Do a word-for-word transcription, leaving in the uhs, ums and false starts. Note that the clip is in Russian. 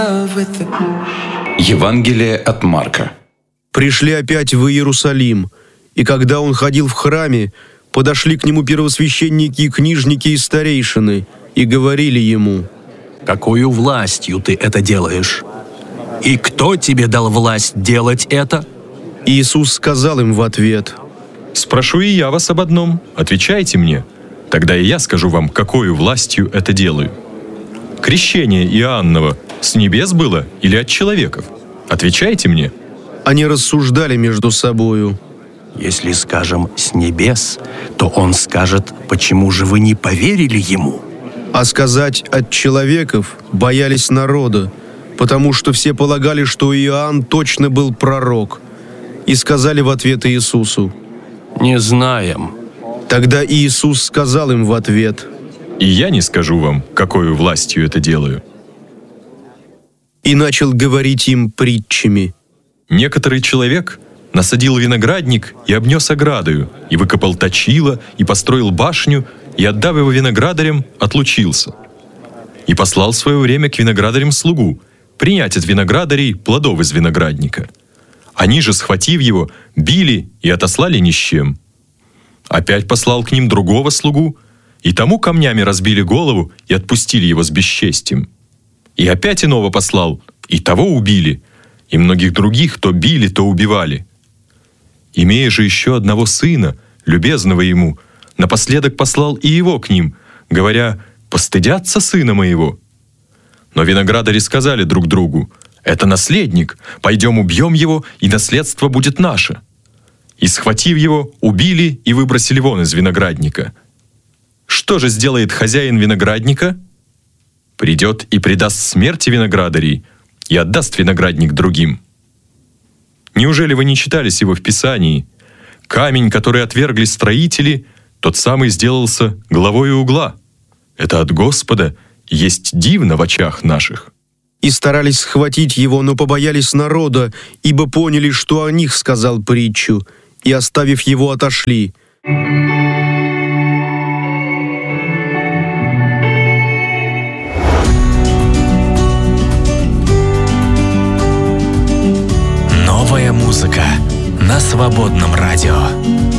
Евангелие от Марка. Пришли опять в Иерусалим, и когда он ходил в храме, подошли к нему первосвященники, книжники и старейшины, и говорили ему: «Какою властью ты это делаешь? И кто тебе дал власть делать это?» Иисус сказал им в ответ: «Спрошу и я вас об одном, отвечайте мне, тогда и я скажу вам, какою властью это делаю. Крещение Иоанново с небес было или от человеков? Отвечайте мне». Они рассуждали между собою. «Если скажем «с небес», то он скажет, почему же вы не поверили ему?» А сказать «от человеков» боялись народа, потому что все полагали, что Иоанн точно был пророк, и сказали в ответ Иисусу: «Не знаем». Тогда Иисус сказал им в ответ: «И я не скажу вам, какою властью это делаю». И начал говорить им притчами. Некоторый человек насадил виноградник и обнес оградою, и выкопал точило, и построил башню, и, отдав его виноградарям, отлучился. И послал в свое время к виноградарям слугу принять от виноградарей плодов из виноградника. Они же, схватив его, били и отослали ни с чем. Опять послал к ним другого слугу, и тому камнями разбили голову и отпустили его с бесчестием. И опять иного послал, и того убили, и многих других то били, то убивали. Имея же еще одного сына, любезного ему, напоследок послал и его к ним, говоря: «Постыдятся сына моего». Но виноградари сказали друг другу: «Это наследник, пойдем убьем его, и наследство будет наше». И, схватив его, убили и выбросили вон из виноградника. Что же сделает хозяин виноградника? Придет и предаст смерти виноградарей, и отдаст виноградник другим. Неужели вы не читали сего в Писании? Камень, который отвергли строители, тот самый сделался главою угла. Это от Господа, есть дивно в очах наших». И старались схватить его, но побоялись народа, ибо поняли, что о них сказал притчу, и, оставив его, отошли. Новая музыка на Свободном радио.